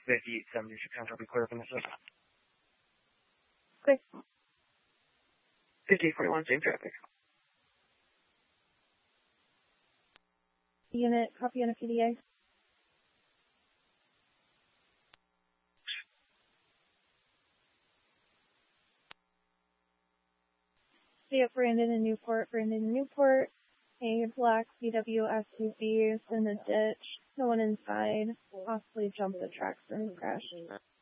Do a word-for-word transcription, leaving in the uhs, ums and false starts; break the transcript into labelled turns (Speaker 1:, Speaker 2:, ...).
Speaker 1: fifty-eight seventy, should count be clear from the system.
Speaker 2: Okay.
Speaker 1: fifty-eight forty-one, same traffic.
Speaker 2: Unit, copy on a P D A. See it, Brandon in Newport, Brandon in Newport. A black V W S U V is in the ditch. No one inside. Possibly jumped the tracks and crashed.